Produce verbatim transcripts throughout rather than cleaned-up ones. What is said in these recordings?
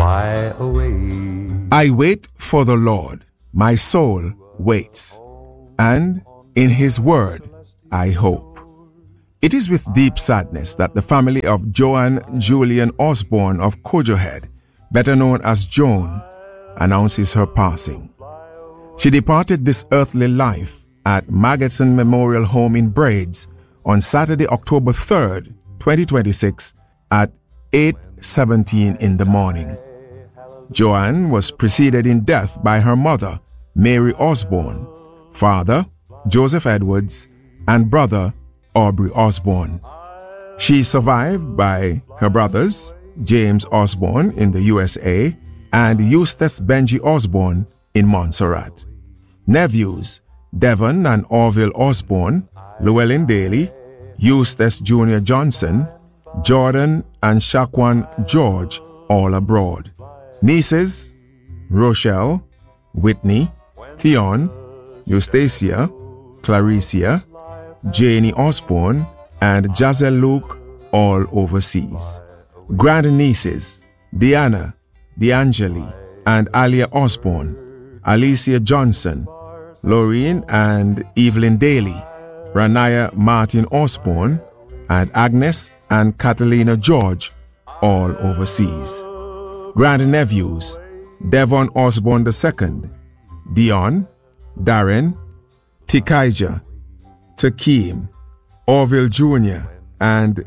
fly away. I wait for the Lord, my soul waits, and in his word I hope. It is with deep sadness that the family of Joan Julian Osborne of Cojohead, better known as Joan, announces her passing. She departed this earthly life at Magidson Memorial Home in Braids on Saturday, October third, twenty twenty-six at eight seventeen in the morning. Joan was preceded in death by her mother, Mary Osborne, father, Joseph Edwards, and brother, Aubrey Osborne. She is survived by her brothers, James Osborne in the U S A and Eustace Benji Osborne in Montserrat. Nephews, Devon and Orville Osborne, Llewellyn Daly, Eustace Junior Johnson, Jordan and Shaquan George, all abroad. Nieces, Rochelle, Whitney, Theon, Eustacia, Claricia, Janie Osborne, and Jazel Luke, all overseas. Grandnieces, Diana, D'Angeli, and Alia Osborne, Alicia Johnson, Laureen and Evelyn Daly, Ranaya Martin Osborne, and Agnes and Catalina George, all overseas. Grandnephews, Devon Osborne the second, Dion, Darren, Tikaija, Takeem, Orville Junior, and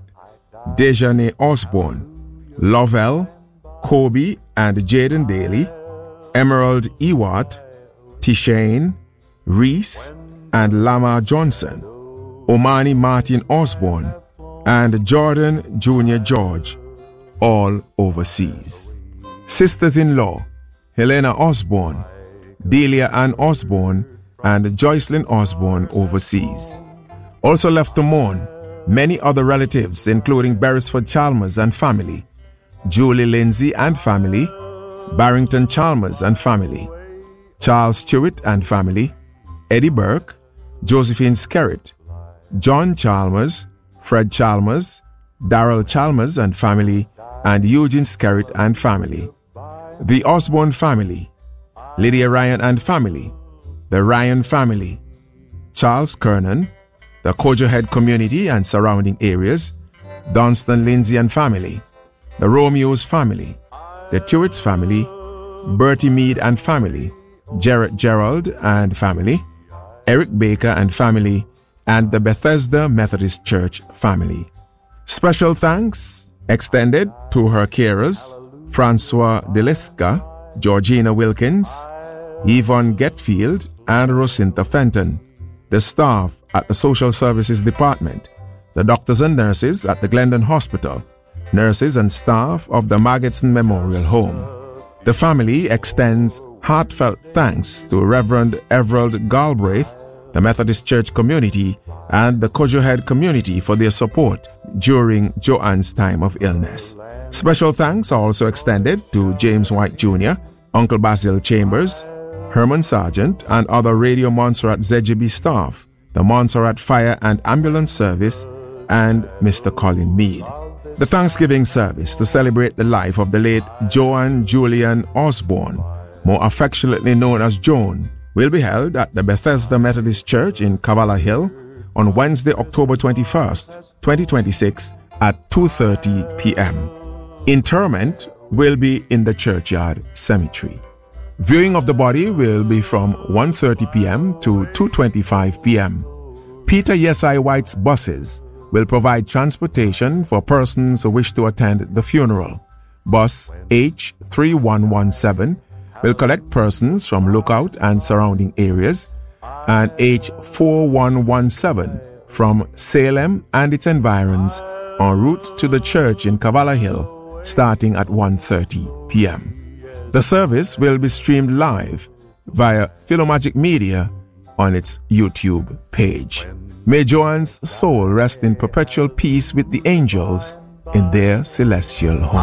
Dejane Osborne, Lovell, Kobe and Jaden Daly, Emerald Ewart, Tishane, Reese, and Lama Johnson, Omani Martin Osborne, and Jordan Junior George, all overseas. Sisters-in-law, Helena Osborne, Delia Ann Osborne, and Joycelyn Osborne overseas. Also left to mourn, many other relatives including Beresford Chalmers and family, Julie Lindsay and family, Barrington Chalmers and family, Charles Stewart and family, Eddie Burke, Josephine Skerritt, John Chalmers, Fred Chalmers, Darrell Chalmers and family, and Eugene Skerritt and family. The Osborne family, Lydia Ryan and family, the Ryan family, Charles Kernan, the Cojohead community and surrounding areas, Dunstan Lindsay and family, the Romeos family, the Tewitts family, Bertie Mead and family, Jarrett Gerald and family, Eric Baker and family, and the Bethesda Methodist Church family. Special thanks extended to her carers, Francois Deliska, Georgina Wilkins, Yvonne Getfield, and Rosinta Fenton, the staff at the Social Services Department, the doctors and nurses at the Glendon Hospital, nurses and staff of the Magidson Memorial Home. The family extends heartfelt thanks to Reverend Everald Galbraith, the Methodist Church community, and the Cojohead community for their support during Joanne's time of illness. Special thanks are also extended to James White Junior, Uncle Basil Chambers, Herman Sargent, and other Radio Montserrat Z G B staff, the Montserrat Fire and Ambulance Service, and Mister Colin Mead. The Thanksgiving service to celebrate the life of the late Joan Julian Osborne, more affectionately known as Joan, will be held at the Bethesda Methodist Church in Cavallo Hill on Wednesday, October twenty-first, twenty twenty-six at two thirty p.m. Interment will be in the churchyard cemetery. Viewing of the body will be from one thirty p.m. to two twenty-five p.m. Peter Yesai White's buses will provide transportation for persons who wish to attend the funeral. Bus H three one one seven will collect persons from Lookout and surrounding areas, and H four one one seven from Salem and its environs en route to the church in Cavallo Hill starting at one thirty p.m. The service will be streamed live via Philomagic Media on its YouTube page. May Joanne's soul rest in perpetual peace with the angels in their celestial home.